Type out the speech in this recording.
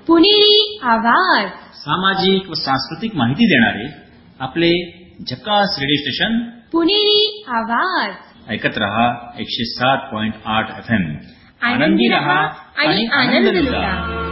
पुणेरी आवाज. सामाजिक व सांस्कृतिक माहिती देणारे आपले झकास रेडिओ स्टेशन पुणेरी आवाज. ऐकत रहा 107.8 FM. आनंदी रहा आणि आनंद लुटा.